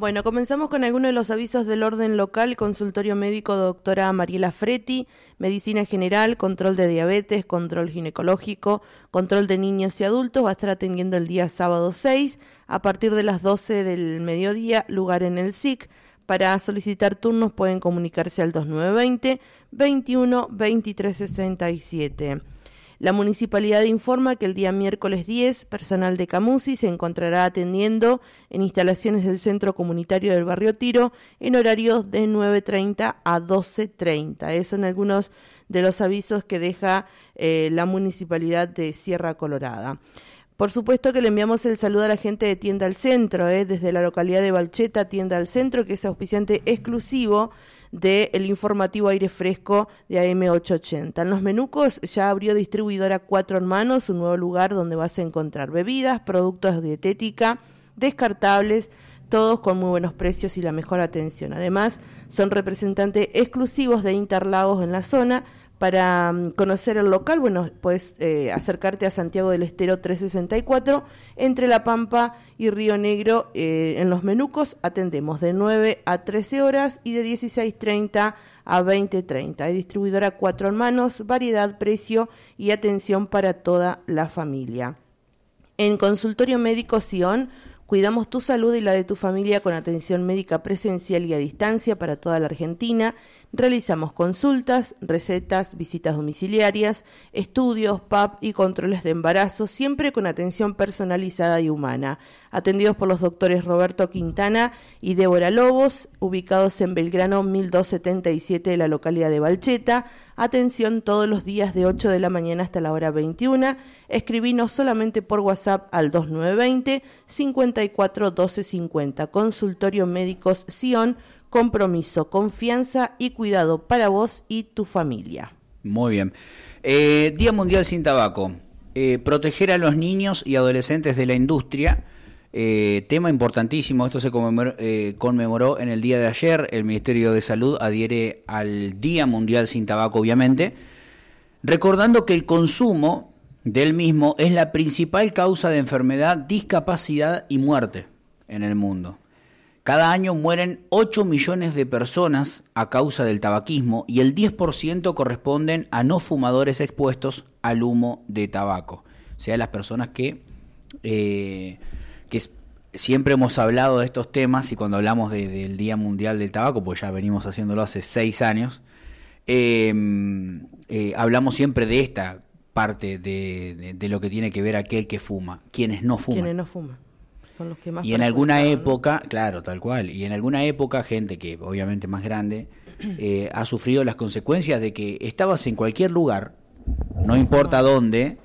Bueno, comenzamos con algunos de los avisos del orden local. Consultorio médico doctora Mariela Fretti, medicina general, control de diabetes, control ginecológico, control de niños y adultos. Va a estar atendiendo el día sábado 6 a partir de las 12 del mediodía, lugar en el SIC. Para solicitar turnos pueden comunicarse al 2920 21 23 67. La municipalidad informa que el día miércoles 10, personal de Camusi se encontrará atendiendo en instalaciones del Centro Comunitario del Barrio Tiro en horarios de 9:30 a 12:30. Esos son algunos de los avisos que deja la municipalidad de Sierra Colorada. Por supuesto que le enviamos el saludo a la gente de Tienda al Centro, desde la localidad de Balcheta, Tienda al Centro, que es auspiciante exclusivo del informativo Aire Fresco de AM880. En Los Menucos ya abrió distribuidora Cuatro Hermanos, un nuevo lugar donde vas a encontrar bebidas, productos de dietética, descartables, todos con muy buenos precios y la mejor atención. Además, son representantes exclusivos de Interlagos en la zona. Para conocer el local, bueno, puedes acercarte a Santiago del Estero 364, entre La Pampa y Río Negro. En Los Menucos atendemos de 9 a 13 horas y de 16:30 a 20:30. Hay distribuidora Cuatro Hermanos, variedad, precio y atención para toda la familia. En Consultorio Médico Sion, cuidamos tu salud y la de tu familia con atención médica presencial y a distancia para toda la Argentina. Realizamos consultas, recetas, visitas domiciliarias, estudios, PAP y controles de embarazo, siempre con atención personalizada y humana. Atendidos por los doctores Roberto Quintana y Débora Lobos, ubicados en Belgrano 1277 de la localidad de Balcheta. Atención todos los días de 8 de la mañana hasta la hora 21. Escribinos solamente por WhatsApp al 2920 54 12 50. Consultorio Médicos Sion. Compromiso, confianza y cuidado para vos y tu familia. Muy bien. Día Mundial sin Tabaco. Proteger a los niños y adolescentes de la industria. Tema importantísimo. Esto se conmemoró en el día de ayer. El Ministerio de Salud adhiere al Día Mundial sin Tabaco, obviamente, recordando que el consumo del mismo es la principal causa de enfermedad, discapacidad y muerte en el mundo. Cada año mueren 8 millones de personas a causa del tabaquismo y el 10% corresponden a no fumadores expuestos al humo de tabaco. O sea, las personas que siempre hemos hablado de estos temas, y cuando hablamos del Día Mundial del Tabaco, pues ya venimos haciéndolo hace 6 años, hablamos siempre de esta parte de lo que tiene que ver aquel que fuma, quienes no fuman. Quienes no fuman. Son los que más y en alguna época, claro, tal cual, y en alguna época gente que obviamente más grande ha sufrido las consecuencias de que estabas en cualquier lugar, no importa dónde,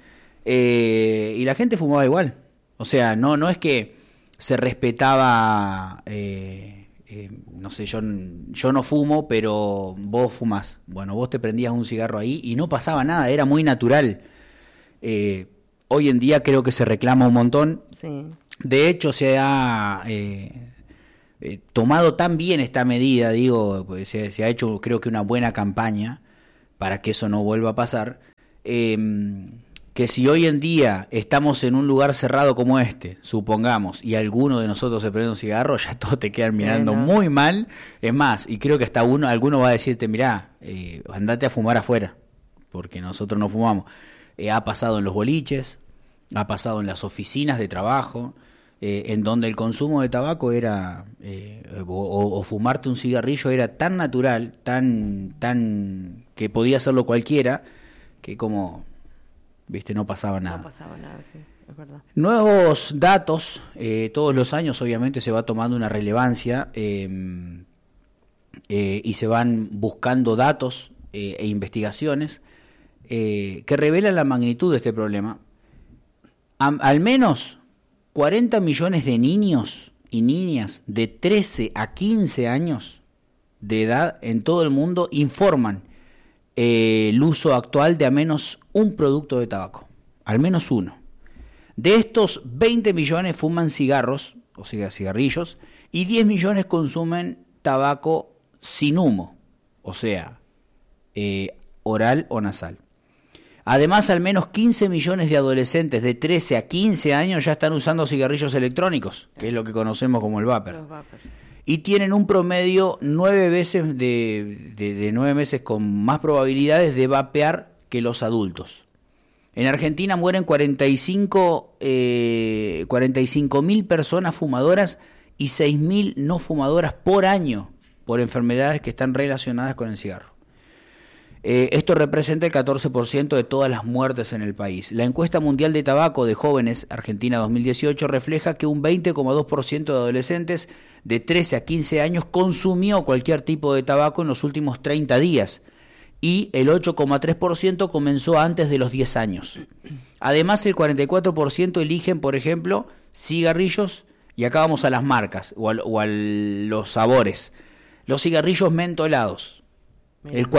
y la gente fumaba igual. O sea, no es que se respetaba, no sé, yo no fumo, pero vos fumás. Bueno, vos te prendías un cigarro ahí y no pasaba nada, era muy natural. Hoy en día creo que se reclama un montón. Sí. De hecho, se ha tomado tan bien esta medida, digo, pues se ha hecho creo que una buena campaña para que eso no vuelva a pasar, que si hoy en día estamos en un lugar cerrado como este, supongamos, y alguno de nosotros se prende un cigarro, ya todos te quedan mirando muy mal. Es más, y creo que hasta alguno va a decirte, mirá, andate a fumar afuera, porque nosotros no fumamos. Ha pasado en los boliches, ha pasado en las oficinas de trabajo, en donde el consumo de tabaco era, o fumarte un cigarrillo era tan natural, tan que podía hacerlo cualquiera, que como, viste, no pasaba nada. No pasaba nada, sí, es verdad. Nuevos datos, todos los años obviamente se va tomando una relevancia y se van buscando datos e investigaciones que revelan la magnitud de este problema. Al menos 40 millones de niños y niñas de 13 a 15 años de edad en todo el mundo informan el uso actual de al menos un producto de tabaco, al menos uno. De estos, 20 millones fuman cigarros, o sea, cigarrillos, y 10 millones consumen tabaco sin humo, o sea, oral o nasal. Además, al menos 15 millones de adolescentes de 13 a 15 años ya están usando cigarrillos electrónicos, que es lo que conocemos como el vapor. y tienen un promedio 9 veces de 9 meses con más probabilidades de vapear que los adultos. En Argentina mueren 45.000 personas fumadoras y 6.000 no fumadoras por año por enfermedades que están relacionadas con el cigarro. Esto representa el 14% de todas las muertes en el país. La encuesta mundial de tabaco de jóvenes, Argentina 2018, refleja que un 20,2% de adolescentes de 13 a 15 años consumió cualquier tipo de tabaco en los últimos 30 días y el 8,3% comenzó antes de los 10 años. Además, el 44% eligen, por ejemplo, cigarrillos, y acá vamos a las marcas o a los sabores, los cigarrillos mentolados. El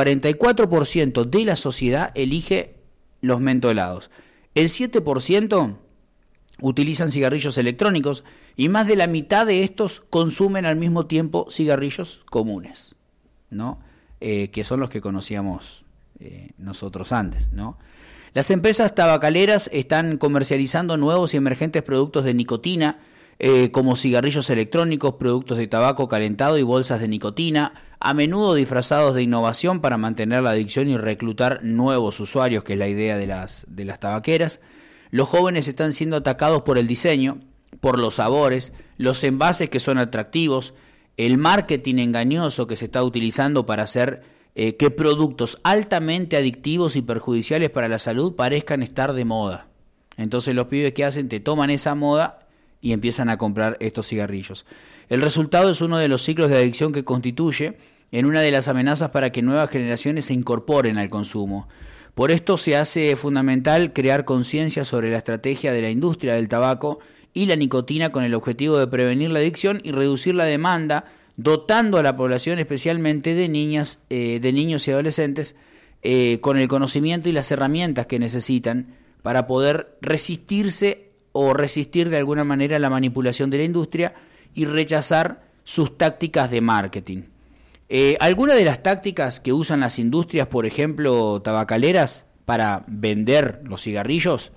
44% de la sociedad elige los mentolados. El 7% utilizan cigarrillos electrónicos y más de la mitad de estos consumen al mismo tiempo cigarrillos comunes, ¿no? Que son los que conocíamos nosotros antes, ¿no? Las empresas tabacaleras están comercializando nuevos y emergentes productos de nicotina, como cigarrillos electrónicos, productos de tabaco calentado y bolsas de nicotina, a menudo disfrazados de innovación para mantener la adicción y reclutar nuevos usuarios, que es la idea de las tabaqueras. Los jóvenes están siendo atacados por el diseño, por los sabores, los envases que son atractivos, el marketing engañoso que se está utilizando para hacer que productos altamente adictivos y perjudiciales para la salud parezcan estar de moda. Entonces los pibes que hacen te toman esa moda y empiezan a comprar estos cigarrillos. El resultado es uno de los ciclos de adicción que constituye en una de las amenazas para que nuevas generaciones se incorporen al consumo. Por esto se hace fundamental crear conciencia sobre la estrategia de la industria del tabaco y la nicotina con el objetivo de prevenir la adicción y reducir la demanda, dotando a la población, especialmente de niños y adolescentes, con el conocimiento y las herramientas que necesitan para poder resistir de alguna manera a la manipulación de la industria y rechazar sus tácticas de marketing. Algunas de las tácticas que usan las industrias, por ejemplo, tabacaleras, para vender los cigarrillos,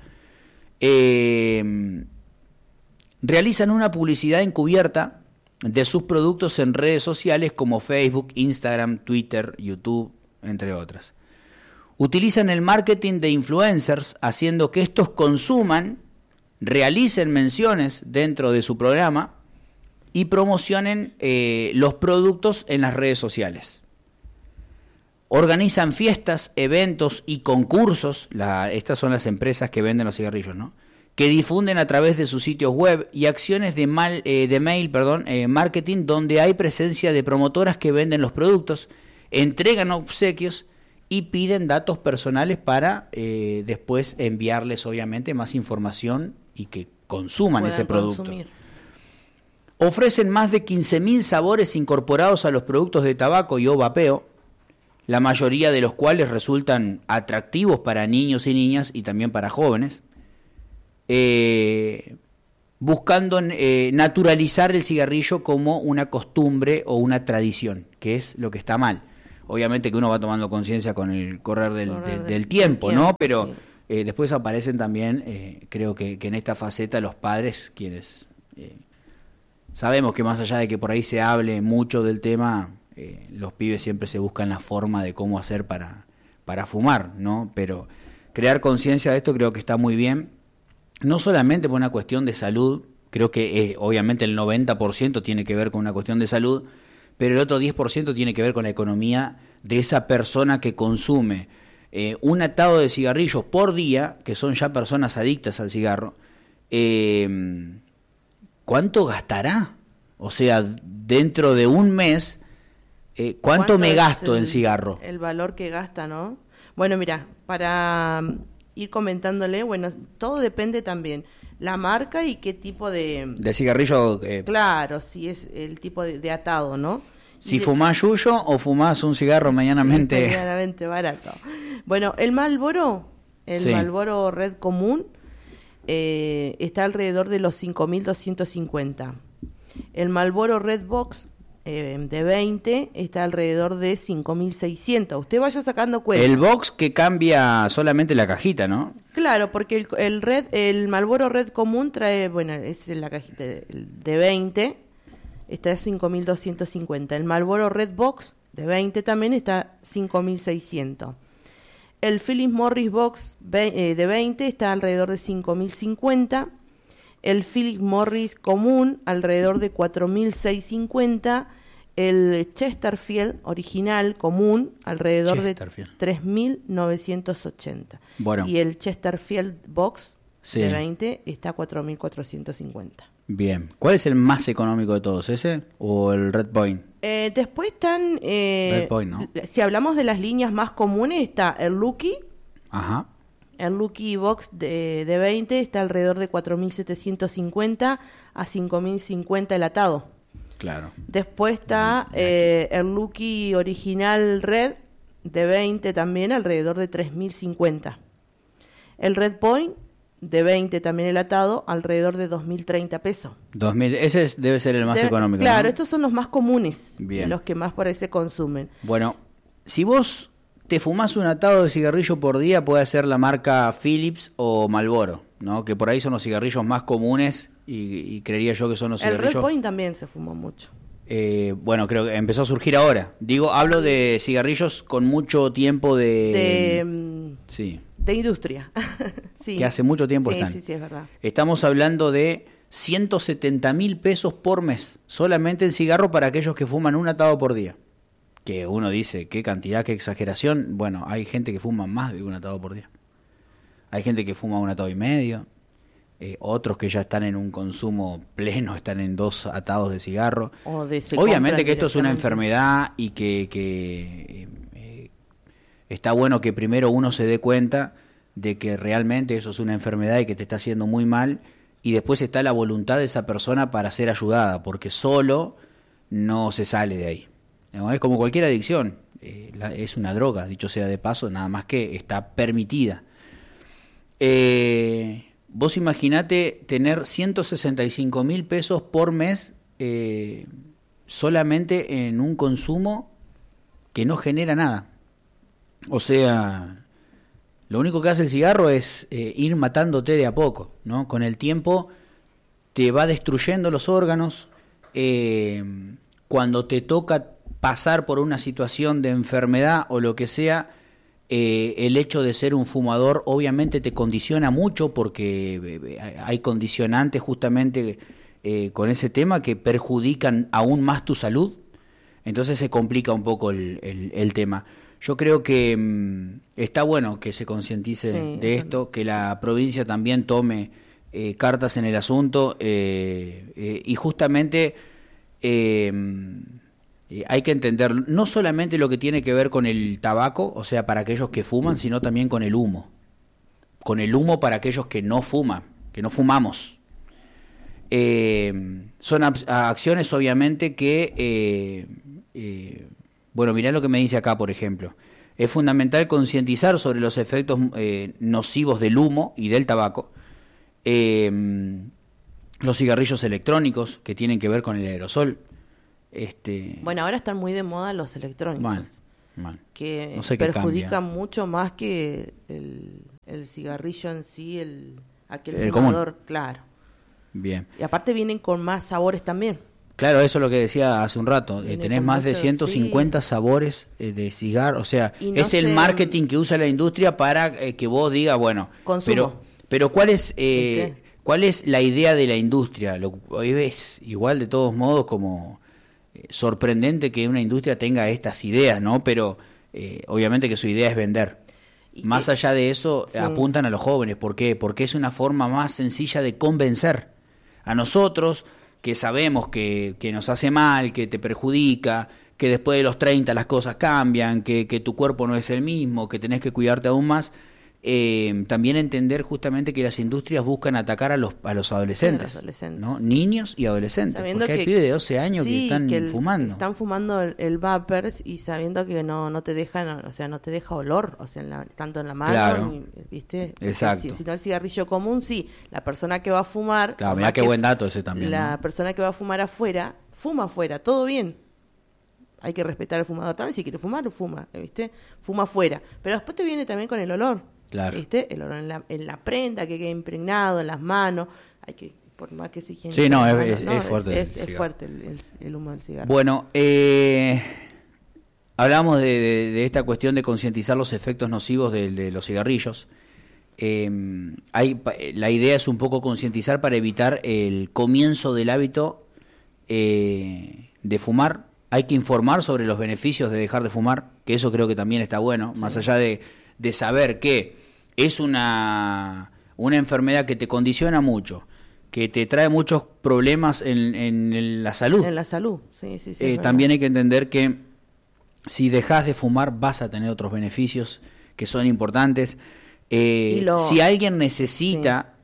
realizan una publicidad encubierta de sus productos en redes sociales como Facebook, Instagram, Twitter, YouTube, entre otras. Utilizan el marketing de influencers, haciendo que estos consuman, realicen menciones dentro de su programa y promocionen los productos en las redes sociales. Organizan fiestas, eventos y concursos, estas son las empresas que venden los cigarrillos, ¿no?, que difunden a través de sus sitios web, y acciones de mail, marketing, donde hay presencia de promotoras que venden los productos, entregan obsequios y piden datos personales para después enviarles, obviamente, más información y que consuman ese producto. Consumir. Ofrecen más de 15.000 sabores incorporados a los productos de tabaco y o vapeo, la mayoría de los cuales resultan atractivos para niños y niñas y también para jóvenes, buscando naturalizar el cigarrillo como una costumbre o una tradición, que es lo que está mal. Obviamente que uno va tomando conciencia con el correr del tiempo, ¿no? Pero sí. Después aparecen también, creo que en esta faceta, los padres, quienes sabemos que más allá de que por ahí se hable mucho del tema, los pibes siempre se buscan la forma de cómo hacer para fumar, ¿no? Pero crear conciencia de esto creo que está muy bien, no solamente por una cuestión de salud, creo que obviamente el 90% tiene que ver con una cuestión de salud, pero el otro 10% tiene que ver con la economía de esa persona que consume un atado de cigarrillos por día, que son ya personas adictas al cigarro. ¿Cuánto gastará? O sea, dentro de un mes, ¿cuánto me gasto en cigarro? El valor que gasta, ¿no? Bueno, mira, para ir comentándole, bueno, todo depende también la marca y qué tipo de cigarrillo. Claro, si es el tipo de atado, ¿no? Si fumás yuyo o fumás un cigarro medianamente... Sí, medianamente barato. Bueno, el Marlboro, Marlboro Red común, está alrededor de los 5.250. El Marlboro Red Box de 20 está alrededor de 5.600. Usted vaya sacando cuenta. El box que cambia solamente la cajita, ¿no? Claro, porque el Marlboro Red común trae, bueno, es la cajita de 20, está a 5.250. El Marlboro Red Box de 20 también está a 5.600. El Philip Morris Box de 20 está alrededor de 5.050. El Philip Morris común alrededor de 4.650. El Chesterfield original común alrededor de 3.980. Bueno. Y el Chesterfield Box Sí. de 20 está a 4.450. Bien. ¿Cuál es el más económico de todos? ¿Ese o el Red Point? Después están, Red Point, ¿no? si hablamos de las líneas más comunes, está el Lucky. Ajá. El Lucky Box de 20 está alrededor de 4.750 a 5.050 el atado. Claro. Después está el Lucky original Red de 20 también alrededor de 3.050. El Red Point de 20 también el atado alrededor de 2.030 pesos. 2000, debe ser el más económico. Claro, ¿no? estos son los más comunes, Bien. los que más por ahí se consumen. Bueno, si vos te fumás un atado de cigarrillo por día, puede ser la marca Philips o Marlboro, ¿no? Que por ahí son los cigarrillos más comunes y creería yo que son los El cigarrillos... Red Point también se fumó mucho. Bueno, creo que empezó a surgir ahora. Hablo de cigarrillos con mucho tiempo sí. De industria. Sí. Que hace mucho tiempo sí, están. Sí, es verdad. Estamos hablando de 170.000 pesos por mes, solamente en cigarro para aquellos que fuman un atado por día. Que uno dice, qué cantidad, qué exageración. Bueno, hay gente que fuma más de un atado por día. Hay gente que fuma un atado y medio. Otros que ya están en un consumo pleno, están en 2 atados de cigarro. Obviamente que esto es una enfermedad y que está bueno que primero uno se dé cuenta de que realmente eso es una enfermedad y que te está haciendo muy mal, y después está la voluntad de esa persona para ser ayudada, porque solo no se sale de ahí, ¿no? Es como cualquier adicción, es una droga, dicho sea de paso, nada más que está permitida. Vos imaginate tener 165.000 pesos por mes solamente en un consumo que no genera nada. O sea, lo único que hace el cigarro es ir matándote de a poco, ¿no? Con el tiempo te va destruyendo los órganos. Cuando te toca pasar por una situación de enfermedad o lo que sea, el hecho de ser un fumador obviamente te condiciona mucho, porque hay condicionantes justamente con ese tema que perjudican aún más tu salud. Entonces se complica un poco el tema. Yo creo que está bueno que se concientice de esto, que la provincia también tome cartas en el asunto, y justamente hay que entender no solamente lo que tiene que ver con el tabaco, o sea, para aquellos que fuman, sino también con el humo. Con el humo para aquellos que no fuman, que no fumamos. Son acciones obviamente que... bueno, mirá lo que me dice acá, por ejemplo. Es fundamental concientizar sobre los efectos nocivos del humo y del tabaco. Los cigarrillos electrónicos, que tienen que ver con el aerosol. Bueno, ahora están muy de moda los electrónicos. Mal. Que no sé qué perjudican cambia. mucho más que el cigarrillo en sí, aquel El fumador, común. claro. Bien. Y aparte vienen con más sabores también. Claro, eso es lo que decía hace un rato. Tenés con más de mucho, 150 sabores de cigarro. O sea, Y no es el sé, marketing que usa la industria para que vos digas, bueno, consumo. pero ¿cuál es la idea de la industria? Es igual de todos modos como sorprendente que una industria tenga estas ideas, ¿no? Pero obviamente que su idea es vender. Más allá de eso, sí. apuntan a los jóvenes. ¿Por qué? Porque es una forma más sencilla de convencer a nosotros, que sabemos que nos hace mal, que te perjudica, que después de los 30 las cosas cambian, que tu cuerpo no es el mismo, que tenés que cuidarte aún más. También entender justamente que las industrias buscan atacar a los adolescentes, ¿no? Niños y adolescentes, sabiendo porque hay pibes de 12 años que están fumando. Están fumando el vapers y sabiendo que no te dejan, o sea, no te deja olor, o sea, tanto en la mano, Claro. ¿viste? Exacto. Si no el cigarrillo común, sí. La persona que va a fumar... Claro, mirá qué buen dato ese también. La ¿no? persona que va a fumar afuera, fuma afuera, todo bien. Hay que respetar al fumador también, si quiere fumar, fuma, ¿viste? Fuma afuera. Pero después te viene también con el olor. Claro. ¿Viste? El olor en la prenda que queda impregnado, en las manos. por más que se higienice. Sí, no, las es manos, fuerte. Es fuerte el humo del cigarro. Bueno, hablamos de esta cuestión de concientizar los efectos nocivos de los cigarrillos. La idea es un poco concientizar para evitar el comienzo del hábito de fumar. Hay que informar sobre los beneficios de dejar de fumar, que eso creo que también está bueno, sí. Más allá de saber que es una enfermedad que te condiciona mucho, que te trae muchos problemas en la salud. En la salud, sí. También hay que entender que si dejas de fumar vas a tener otros beneficios que son importantes. Si alguien necesita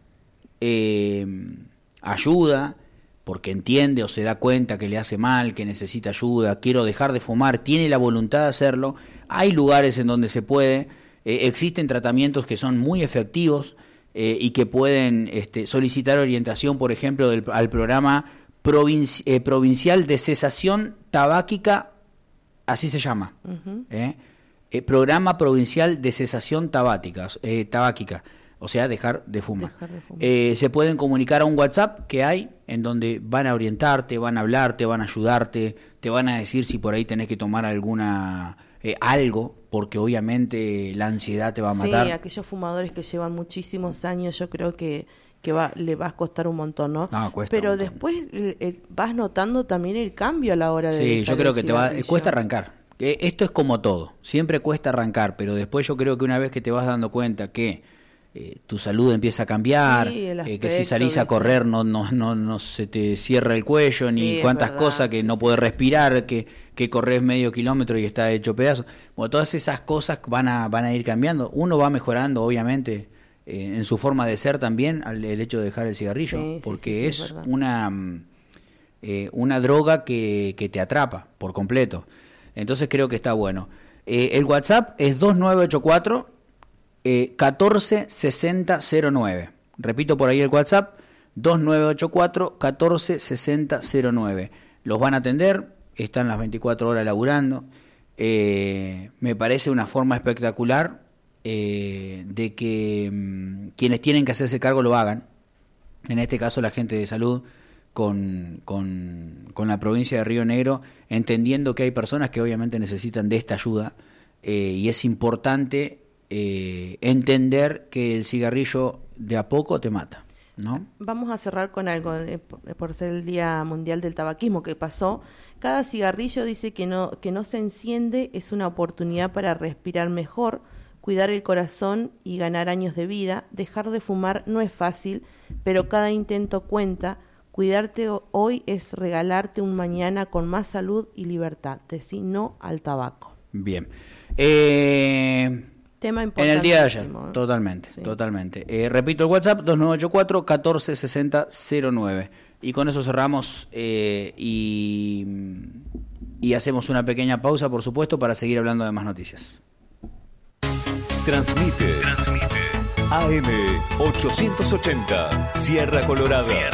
ayuda, porque entiende o se da cuenta que le hace mal, que necesita ayuda, quiero dejar de fumar, tiene la voluntad de hacerlo, hay lugares en donde se puede, existen tratamientos que son muy efectivos y que pueden solicitar orientación, por ejemplo, al programa provincial de cesación tabáquica, así se llama, programa provincial de cesación tabáquica, o sea, dejar de fumar. Se pueden comunicar a un WhatsApp que hay, en donde van a orientarte, van a hablarte, van a ayudarte, te van a decir si por ahí tenés que tomar algo, porque obviamente la ansiedad te va a matar. Sí, aquellos fumadores que llevan muchísimos años, yo creo que le va a costar un montón, ¿no? No, cuesta. Pero después vas notando también el cambio a la hora de... Sí, yo creo que cuesta arrancar. Esto es como todo, siempre cuesta arrancar, pero después yo creo que una vez que te vas dando cuenta que tu salud empieza a cambiar, que si salís a correr no se te cierra el cuello, ni cuántas cosas, que no podés respirar, que corres medio kilómetro y está hecho pedazo. Bueno, todas esas cosas van a ir cambiando. Uno va mejorando, obviamente, en su forma de ser también, el hecho de dejar el cigarrillo, porque es una droga que te atrapa por completo. Entonces creo que está bueno. El WhatsApp es 2984 146009. Repito por ahí el WhatsApp, 2984 146009. Los van a atender, están las 24 horas laburando. Me parece una forma espectacular de que quienes tienen que hacerse cargo lo hagan. En este caso la gente de salud con la provincia de Río Negro, entendiendo que hay personas que obviamente necesitan de esta ayuda, y es importante entender que el cigarrillo de a poco te mata, ¿no? Vamos a cerrar con algo, por ser el Día Mundial del Tabaquismo que pasó. Cada cigarrillo, dice, que no se enciende es una oportunidad para respirar mejor, cuidar el corazón y ganar años de vida. Dejar de fumar no es fácil, pero cada intento cuenta. Cuidarte hoy es regalarte un mañana con más salud y libertad. Decí no al tabaco. Bien. Tema importante. En el día de ayer, totalmente. Repito el WhatsApp, 2984 146009. Y con eso cerramos y hacemos una pequeña pausa, por supuesto, para seguir hablando de más noticias. Transmite AM 880, Sierra Colorada.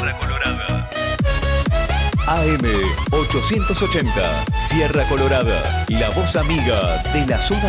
AM 880, Sierra Colorada, la voz amiga de la zona